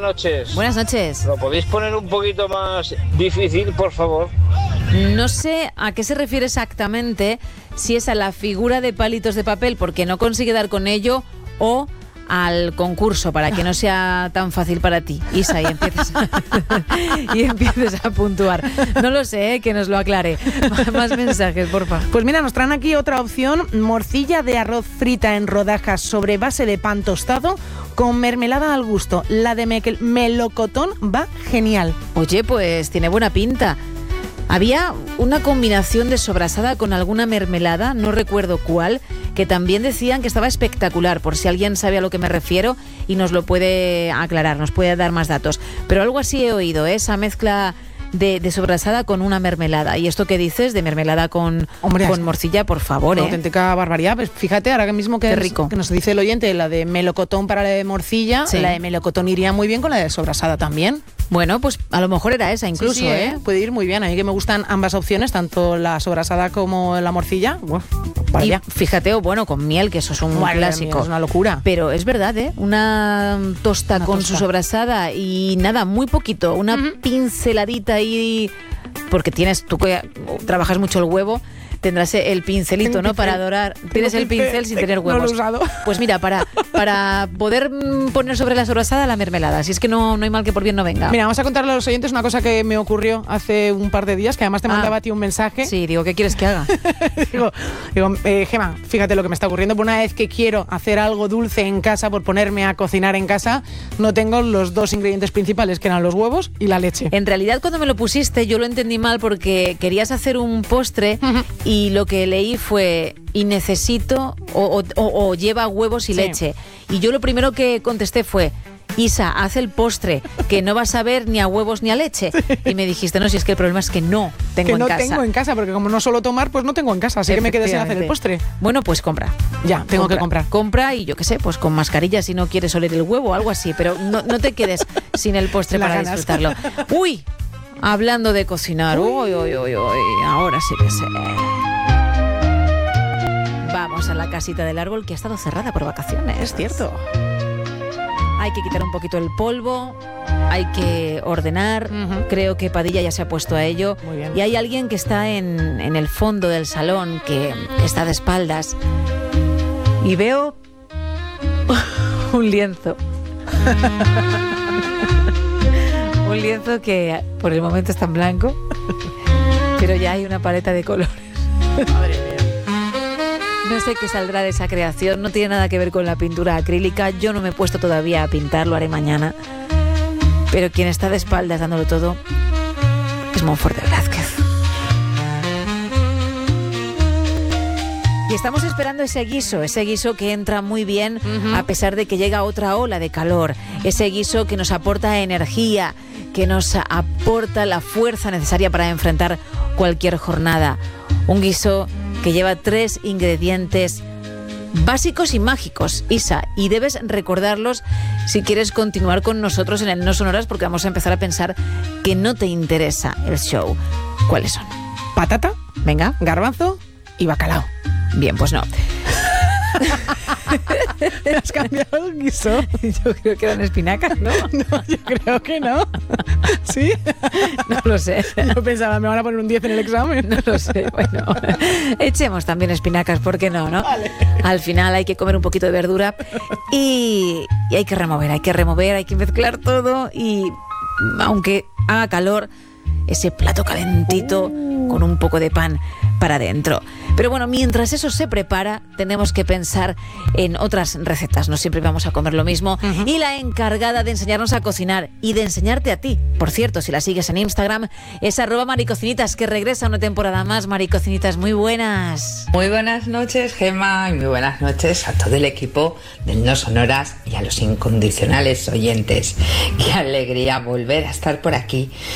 noches. Buenas noches. ¿Lo podéis poner un poquito más difícil, por favor? No sé a qué se refiere exactamente, si es a la figura de palitos de papel porque no consigue dar con ello o al concurso para que no sea tan fácil para ti, Isa, y empieces a puntuar. No lo sé, que nos lo aclare. Más mensajes, porfa. Pues mira, nos traen aquí otra opción: morcilla de arroz frita en rodajas sobre base de pan tostado con mermelada al gusto. La de melocotón va genial. Oye, pues tiene buena pinta. Había una combinación de sobrasada con alguna mermelada, no recuerdo cuál, que también decían que estaba espectacular, por si alguien sabe a lo que me refiero y nos lo puede aclarar, nos puede dar más datos. Pero algo así he oído, esa mezcla de sobrasada con una mermelada. ¿Y esto que dices de mermelada con morcilla, por favor? Auténtica barbaridad. Pues fíjate, ahora mismo que nos dice el oyente, la de melocotón para la de morcilla, sí. La de melocotón iría muy bien con la de sobrasada también. Bueno, pues a lo mejor era esa incluso, sí, puede ir muy bien. A mí que me gustan ambas opciones, tanto la sobrasada como la morcilla. Y fíjate, con miel, que eso es un clásico. Mía, es una locura. Pero es verdad, una tosta con su sobrasada y nada, muy poquito, una pinceladita ahí, porque tú que trabajas mucho el huevo, tendrás el pincelito, ¿no? Para dorar. Tienes el pincel sin tener huevos. No lo he usado. Pues mira, para poder poner sobre la sobrasada la mermelada. Si es que no hay mal que por bien no venga. Mira, vamos a contarle a los oyentes una cosa que me ocurrió hace un par de días, que además te mandaba a ti un mensaje. Sí, digo, ¿qué quieres que haga? digo, Gemma, fíjate lo que me está ocurriendo. Por una vez que quiero hacer algo dulce en casa, por ponerme a cocinar en casa, no tengo los dos ingredientes principales, que eran los huevos y la leche. En realidad, cuando me lo pusiste, yo lo entendí mal porque querías hacer un postre y lo que leí fue y necesito o lleva huevos y leche. Y yo lo primero que contesté fue: Isa, haz el postre, que no vas a ver ni a huevos ni a leche. Sí. Y me dijiste, no, si es que el problema es que no tengo en casa. Que no tengo en casa, porque como no suelo tomar, pues no tengo en casa, así que me quedé sin hacer el postre. Bueno, pues compra. Ya, tengo que comprar. Compra y yo qué sé, pues con mascarilla si no quieres oler el huevo o algo así, pero no te quedes sin el postre para disfrutarlo. ¡Uy! Hablando de cocinar, uy, ahora sí que sé. Vamos a la casita del árbol, que ha estado cerrada por vacaciones. Es cierto. Hay que quitar un poquito el polvo, hay que ordenar. Creo que Padilla ya se ha puesto a ello. Muy bien. Y hay alguien que está en el fondo del salón, que está de espaldas. Y veo un lienzo. Un lienzo que por el momento está en blanco, pero ya hay una paleta de colores. Madre mía. No sé qué saldrá de esa creación, no tiene nada que ver con la pintura acrílica. Yo no me he puesto todavía a pintar, lo haré mañana. Pero quien está de espaldas dándolo todo es Monfort de Velázquez. Y estamos esperando ese guiso que entra muy bien a pesar de que llega otra ola de calor. Ese guiso que nos aporta energía, que nos aporta la fuerza necesaria para enfrentar cualquier jornada. Un guiso que lleva 3 ingredientes básicos y mágicos, Isa, y debes recordarlos si quieres continuar con nosotros en el No Sonoras, porque vamos a empezar a pensar que no te interesa el show. ¿Cuáles son? Patata, venga, garbanzo y bacalao. Bien, pues no. ¿Me has cambiado el guiso? Yo creo que eran espinacas, ¿no? No, yo creo que no. ¿Sí? No lo sé. Yo pensaba, me van a poner un 10 en el examen. No lo sé, bueno. Echemos también espinacas, ¿por qué no? Vale. Al final hay que comer un poquito de verdura y hay que remover, hay que mezclar todo y aunque haga calor, ese plato calentito con un poco de pan para adentro. Pero bueno, mientras eso se prepara, tenemos que pensar en otras recetas. No siempre vamos a comer lo mismo. Y la encargada de enseñarnos a cocinar y de enseñarte a ti, por cierto, si la sigues en Instagram, es @maricocinitas, que regresa una temporada más. Maricocinitas, muy buenas. Muy buenas noches, Gemma, y muy buenas noches a todo el equipo del No Sonoras y a los incondicionales oyentes. Qué alegría volver a estar por aquí.